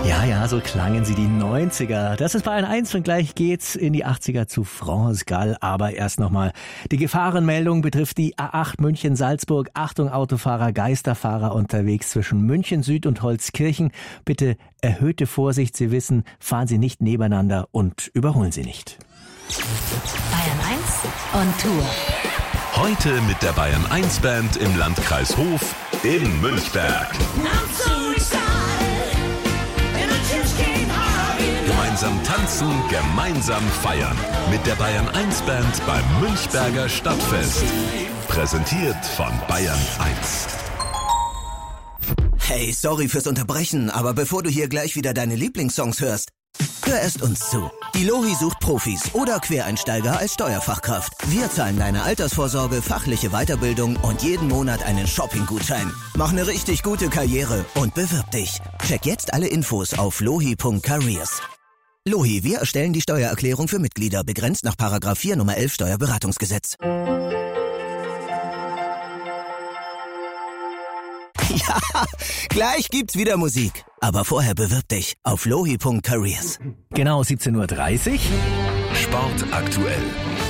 Ja, so klangen sie die 90er. Das ist Bayern 1 und gleich geht's in die 80er zu France Gall. Aber erst nochmal. Die Gefahrenmeldung betrifft die A8 München-Salzburg. Achtung, Autofahrer, Geisterfahrer unterwegs zwischen München Süd und Holzkirchen. Bitte erhöhte Vorsicht. Sie wissen, fahren Sie nicht nebeneinander und überholen Sie nicht. Bayern 1 on Tour. Heute mit der Bayern 1 Band im Landkreis Hof in Münchberg. Gemeinsam tanzen, gemeinsam feiern. Mit der Bayern 1 Band beim Münchberger Stadtfest. Präsentiert von Bayern 1. Hey, sorry fürs Unterbrechen, aber bevor du hier gleich wieder deine Lieblingssongs hörst, hör erst uns zu. Die Lohi sucht Profis oder Quereinsteiger als Steuerfachkraft. Wir zahlen deine Altersvorsorge, fachliche Weiterbildung und jeden Monat einen Shopping-Gutschein. Mach eine richtig gute Karriere und bewirb dich. Check jetzt alle Infos auf lohi.careers. Lohi, wir erstellen die Steuererklärung für Mitglieder, begrenzt nach § 4 Nummer 11 Steuerberatungsgesetz. Ja, gleich gibt's wieder Musik. Aber vorher bewirb dich auf lohi.careers. Genau, 17:30 Uhr. Sport aktuell.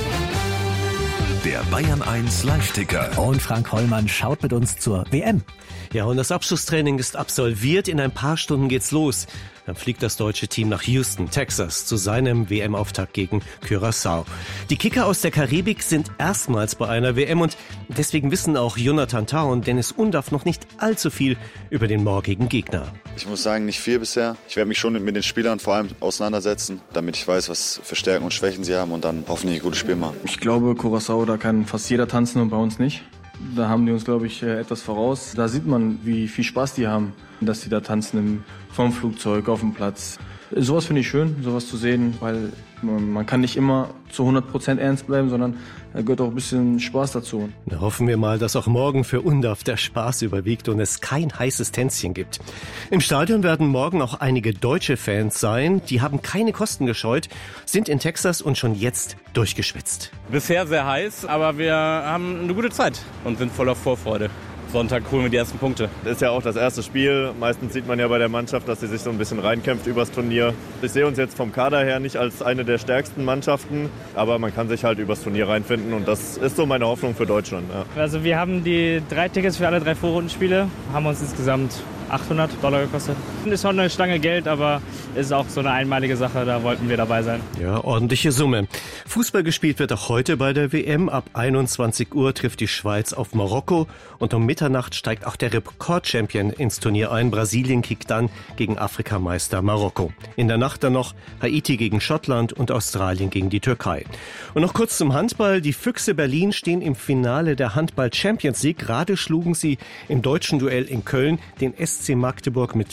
Der Bayern 1 Live-Ticker. Und Frank Hollmann schaut mit uns zur WM. Ja, und das Abschlusstraining ist absolviert. In ein paar Stunden geht's los. Dann fliegt das deutsche Team nach Houston, Texas, zu seinem WM-Auftakt gegen Curaçao. Die Kicker aus der Karibik sind erstmals bei einer WM und deswegen wissen auch Jonathan Tah und Dennis Undaff noch nicht allzu viel über den morgigen Gegner. Ich muss sagen, nicht viel bisher. Ich werde mich schon mit den Spielern vor allem auseinandersetzen, damit ich weiß, was für Stärken und Schwächen sie haben und dann hoffentlich ein gutes Spiel machen. Ich glaube, Curaçao, da kann fast jeder tanzen und bei uns nicht. Da haben die uns, glaube ich, etwas voraus. Da sieht man, wie viel Spaß die haben, dass die da tanzen vom Flugzeug auf dem Platz. Sowas finde ich schön, sowas zu sehen, weil man kann nicht immer zu 100% ernst bleiben, sondern da gehört auch ein bisschen Spaß dazu. Na, hoffen wir mal, dass auch morgen für Undaff der Spaß überwiegt und es kein heißes Tänzchen gibt. Im Stadion werden morgen auch einige deutsche Fans sein. Die haben keine Kosten gescheut, sind in Texas und schon jetzt durchgeschwitzt. Bisher sehr heiß, aber wir haben eine gute Zeit und sind voller Vorfreude. Sonntag holen wir die ersten Punkte. Das ist ja auch das erste Spiel. Meistens sieht man ja bei der Mannschaft, dass sie sich so ein bisschen reinkämpft übers Turnier. Ich sehe uns jetzt vom Kader her nicht als eine der stärksten Mannschaften, aber man kann sich halt übers Turnier reinfinden und das ist so meine Hoffnung für Deutschland. Ja. Also wir haben die 3 Tickets für alle 3 Vorrundenspiele, haben uns insgesamt $800 gekostet. Ist schon eine Stange Geld, aber ist auch so eine einmalige Sache, da wollten wir dabei sein. Ja, ordentliche Summe. Fußball gespielt wird auch heute bei der WM. Ab 21 Uhr trifft die Schweiz auf Marokko und um Mitternacht steigt auch der Rekordchampion ins Turnier ein. Brasilien kickt dann gegen Afrikameister Marokko. In der Nacht dann noch Haiti gegen Schottland und Australien gegen die Türkei. Und noch kurz zum Handball. Die Füchse Berlin stehen im Finale der Handball Champions League. Gerade schlugen sie im deutschen Duell in Köln den SC Magdeburg mit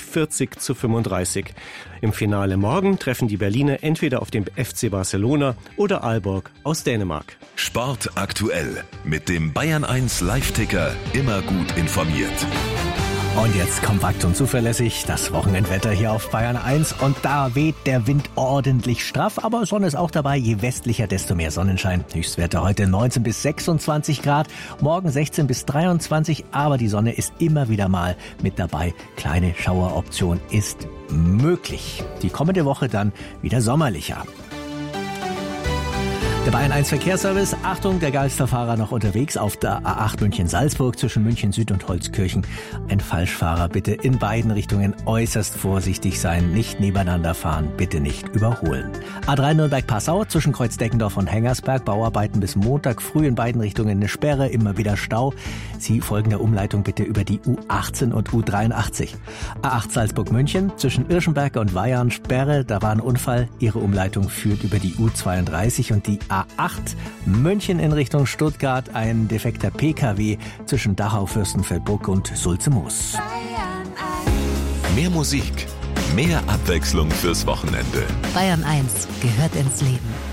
40:35. Im Finale morgen treffen die Berliner entweder auf den FC Barcelona oder Aalborg aus Dänemark. Sport aktuell. Mit dem Bayern 1 Live-Ticker immer gut informiert. Und jetzt kompakt und zuverlässig das Wochenendwetter hier auf Bayern 1. Und da weht der Wind ordentlich straff, aber Sonne ist auch dabei. Je westlicher, desto mehr Sonnenschein. Höchstwerte heute 19 bis 26 Grad, morgen 16 bis 23. Aber die Sonne ist immer wieder mal mit dabei. Kleine Schaueroption ist möglich. Die kommende Woche dann wieder sommerlicher. Der Bayern 1 Verkehrsservice. Achtung, der Geisterfahrer noch unterwegs auf der A8 München-Salzburg zwischen München Süd und Holzkirchen. Ein Falschfahrer bitte in beiden Richtungen äußerst vorsichtig sein. Nicht nebeneinander fahren, bitte nicht überholen. A3 Nürnberg-Passau zwischen Kreuzdeckendorf und Hengersberg. Bauarbeiten bis Montag früh in beiden Richtungen eine Sperre, immer wieder Stau. Sie folgen der Umleitung bitte über die U18 und U83. A8 Salzburg-München zwischen Irschenberg und Weyarn Sperre. Da war ein Unfall. Ihre Umleitung führt über die U32 und die A8 München in Richtung Stuttgart, ein defekter PKW zwischen Dachau, Fürstenfeldbruck und Sulze-Moos. Mehr Musik, mehr Abwechslung fürs Wochenende. Bayern 1 gehört ins Leben.